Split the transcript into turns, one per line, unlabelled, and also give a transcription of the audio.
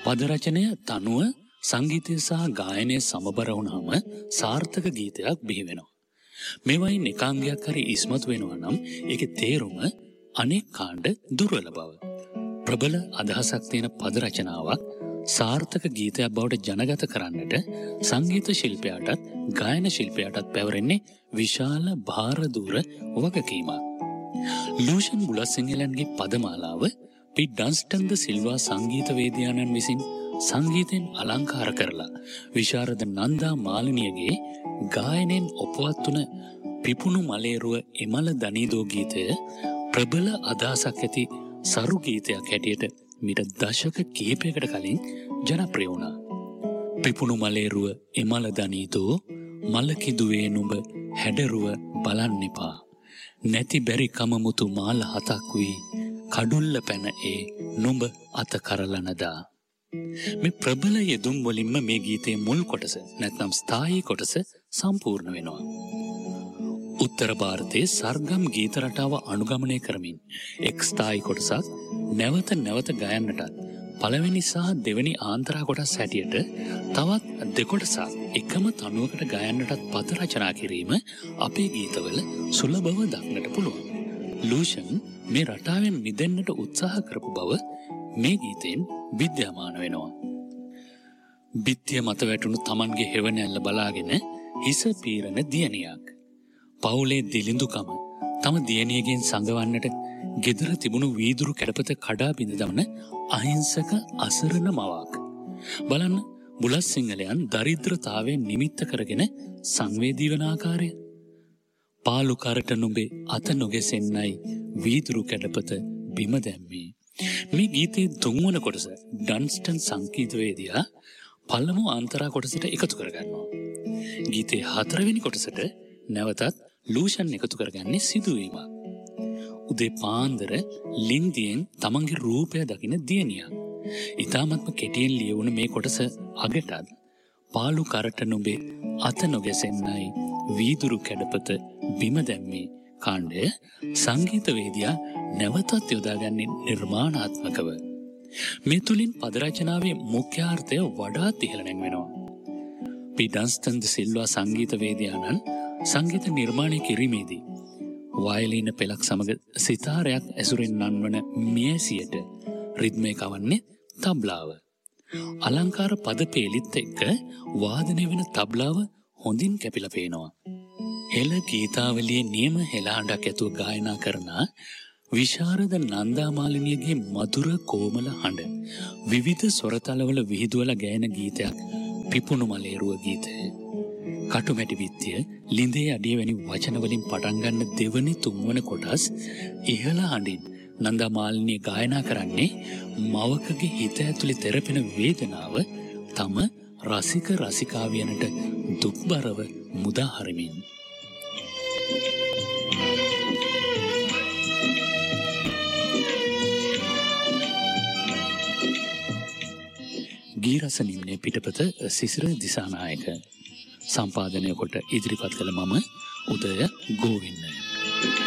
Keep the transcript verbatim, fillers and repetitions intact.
පද රචනය, තනුව, සංගීතය සහ ගායනය සමබර වුණාම සාර්ථක ගීතයක් බිහි වෙනවා. මේවයින් එකාංගයක් හරි ඉස්මතු වෙනවා නම් ඒකේ තේරුම අනෙක් කාණ්ඩ දුර්වල බව. ප්‍රබල අදහසක් තියෙන පද රචනාවක් සාර්ථක ගීතයක් බවට ජනගත කරන්නට සංගීත ශිල්පයාටත් ගායන ශිල්පයාටත් පැවරෙන්නේ විශාල භාර දූර වගකීමක්. ලූෂන් බුලත්සිංහලන්ගේ පදමාලාව පි ඩන්ස්ටන් ද සිල්වා සංගීතවේදියාණන් විසින් සංගීතයෙන් අලංකාර කරලා විශාරද නන්දා මාලිනියගේ ගායනයෙන් ඔපවත් වුණ පිපුණු මලේරුව එමල දනීදෝ ගීතය ප්‍රබල අදහසක් ඇති සරු ගීතයක් හැටියට මිට දශක කිහිපයකට කලින් ජනප්‍රිය වුණා. පිපුණු මලේරුව එමල දනීදෝ මලකිදුවේ නුඹ හැඩරුව බලන්න එපා. නැති බැරි කමමුතු මාල හතක් වී කඩුල්ල පැන ඒ නුඹ අත කරලනදා. මේ ප්‍රබල යෙදුම් වලින්ම මේ ගීතයේ මුල් කොටස නැත්නම් ස්ථායී කොටස සම්පූර්ණ වෙනවා. උත්තර ಭಾರತයේ සර්ගම් ගීත රටාව අනුගමනය කරමින් එක් ස්ථායී කොටසක් නැවත නැවත ගයන්නටත් පළවෙනි සහ දෙවෙනි ආන්තරා කොටස් හැටියට තවත් දෙකොටසක් එකම තනුවකට ගයන්නටත් පද රචනා කිරීම අපේ ගීතවල සුලභව දක්නට පුළුවන්. ලූෂන් මේ රටාවෙන් මිදෙන්නට උත්සාහ කරපු බව මේ ගීතයෙන් විද්‍යාමාන වෙනවා. බිත්තිය මත වැටුණු තමන්ගේ හෙවණැල්ල බලාගෙන හිස පීරන දියණියක්. පවුලේ දිලිඳුකම තම දියණියගෙන් සංගවන්නට ගෙදර තිබුණු වීදුරු කැඩපත කඩා බිඳ දමන අහිංසක අසරණ මවක්. බලන්න බුලත් සිංහලයන් දරිද්‍රතාවයෙන් නිමිත්ත කරගෙන සංවේදී වන ආකාරය. පාලු කරට නුඹේ අත නොගෙසෙන්නයි වීදුරු කැඩපත බිම දැම්මේ. මේ ගීතයේ තුන්වන කොටස ඩන්ස්ටන් සංගීතවේදියා පළමු අන්තරා කොටසට එකතු කරගන්නවා. ගීතයේ හතරවෙනි කොටසට නැවතත් ලූෂන් එකතු කරගන්නේ සිදුවීමක්. උදේ පාන්දර ලින්දියෙන් තමන්ගේ රූපය දකින දියණියක්. ඉතාමත්ම කෙටියෙන් ලියවුණ මේ කොටස අගටත් පාලු කරට නුඹේ අත නොගැසෙන්නයි වීදුරු කැඩපත බිම දැම්මේ කාණ්ඩය සංගීතවේදියා නැවතත් යොදාගන්නේ නිර්මාණාත්මකව. මේ තුලින් පද රචනාවේ මුඛ්‍යාර්ථය වඩාත් ඉහළ නැංවෙනවා. පි ඩන්ස්ටන් ද සිල්වා සංගීතවේදියාණන් සංගීත නිර්මාණය කිරීමේදී වයලීන පෙළක් සමග සිතාරයක් ඇසුරෙන් නන්වන මියසියට රිද්මය කවන්නේ තබ්ලාව. අලංකාර පද පේලිත් එක්ක වාදනය වෙන තබ්ලාව හොඳින් කැපිලා පේනවා. හෙළ ගීතාවලියේ නියම හෙළහඬක් ඇතුව ගායනා කරන විශාරද නන්දා මාලිනියගේ මధుර කෝමල හඬ විවිධ ස්වරතලවල විහිදුවලා ගායන ගීතයක් පිපුණු මලේරුව ගීතය. කටුමැටි බිත්තිය ලිඳේ අඩිය වැනි වචන වලින් පටන් ගන්න දෙවනි තුන්වන කොටස් ඉහළ හඬින් නන්දා මාලිනිය ගායනා කරන්නේ මවකගේ හිත ඇතුලේ තෙරපෙන වේදනාව තම රසික රසිකාවියනට දුක්බරව මුදා හරිමින්. ගීරස නිම්නය පිටපත සිසිර දිසානායක සම්පාදනය කොට ඉදිරිපත් කළ මම උදය ගෝවින්ද.